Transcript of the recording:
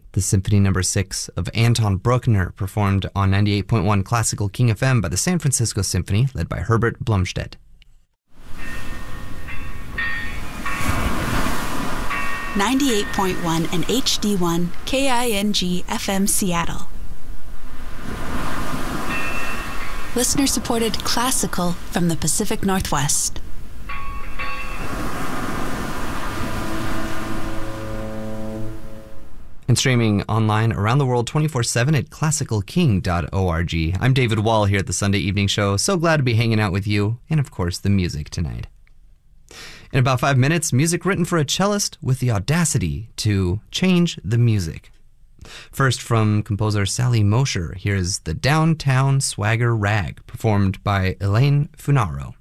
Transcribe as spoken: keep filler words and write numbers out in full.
The Symphony Number six of Anton Bruckner, performed on ninety-eight point one Classical King F M by the San Francisco Symphony, led by Herbert Blomstedt. ninety-eight point one and H D one K I N G F M Seattle. Listener-supported classical from the Pacific Northwest. And streaming online around the world twenty-four seven at classical king dot org. I'm David Wall here at the Sunday Evening Show. So glad to be hanging out with you, and of course the music tonight. In about five minutes, music written for a cellist with the audacity to change the music. First, from composer Sally Mosher, here's the Downtown Swagger Rag, performed by Elaine Funaro.